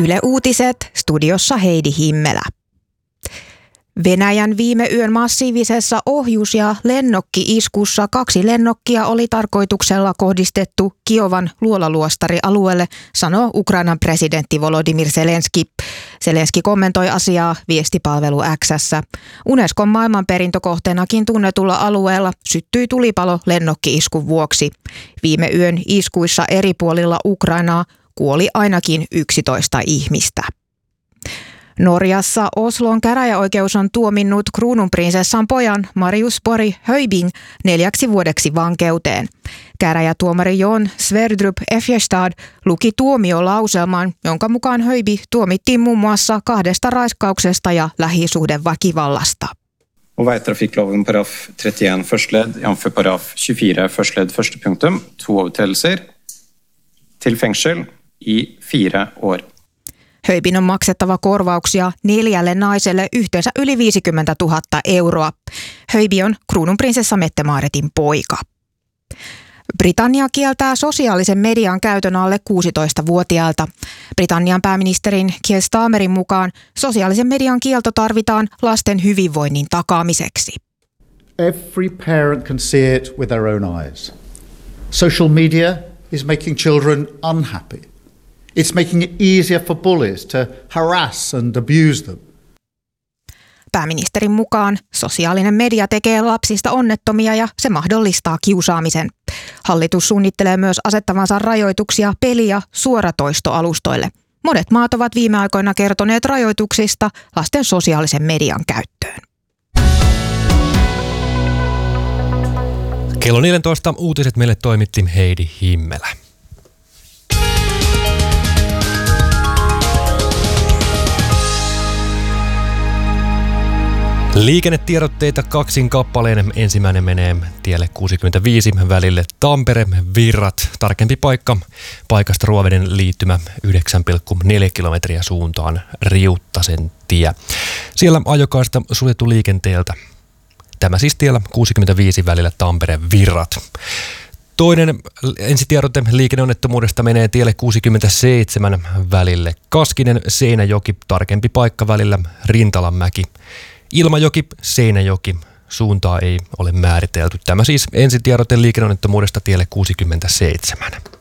Yle Uutiset, studiossa Heidi Himmelä. Venäjän viime yön massiivisessa ohjus- ja lennokki-iskussa 2 lennokkia oli tarkoituksella kohdistettu Kiovan luolaluostarialueelle, sanoo Ukrainan presidentti Volodymyr Zelenski. Zelenski kommentoi asiaa viestipalvelu X:ssä. Unescon maailmanperintökohteenakin tunnetulla alueella syttyi tulipalo lennokki-iskun vuoksi. Viime yön iskuissa eri puolilla Ukrainaa kuoli ainakin 11 ihmistä. Norjassa Oslon käräjäoikeus on tuominnut kruununprinsessan pojan Marius Borg Højbing 4 vuodeksi vankeuteen. Käräjätuomari Jon Sverdrup Efjestad luki tuomiolauselman, jonka mukaan Højbing tuomittiin muun muassa 2 raiskauksesta ja lähisuhdeväkivallasta. Og veitrafikkloven paragraf 31 første ledd, jf. paragraf 24 første ledd første punktum, 2 overtredelser til fengsel i 4 år. Højbing on maksettava korvauksia 4 naiselle yhteensä yli 50 000 euroa. Højbing on kruununprinsessa Mette-Maaretin poika. Britannia kieltää sosiaalisen median käytön alle 16-vuotiailta. Britannian pääministerin Keir Starmerin mukaan sosiaalisen median kielto tarvitaan lasten hyvinvoinnin takaamiseksi. Every parent can see it with their own eyes. Social media is making children unhappy. It's making it easier for bullies to harass and abuse them. Pääministerin mukaan sosiaalinen media tekee lapsista onnettomia ja se mahdollistaa kiusaamisen. Hallitus suunnittelee myös asettavansa rajoituksia peli- ja suoratoistoalustoille. Monet maat ovat viime aikoina kertoneet rajoituksista lasten sosiaalisen median käyttöön. Kello 14 uutiset meille toimitti Heidi Himmelä. Liikennetiedotteita 2 kappaleen. Ensimmäinen menee tielle 65 välille Tampere-Virrat. Tarkempi paikka paikasta Ruoveden liittymä 9,4 kilometriä suuntaan Riuttasen tie. Siellä ajokaista suljettu liikenteeltä. Tämä siis tiellä 65 välillä Tampere-Virrat. Toinen ensitiedote liikenneonnettomuudesta menee tielle 67 välille Kaskinen-Seinäjoki. Tarkempi paikka välillä Rintalanmäki. Ilmajoki, Seinäjoki, suuntaa ei ole määritelty. Tämä siis ensitiedote liikenneonnettomuudesta tielle 67.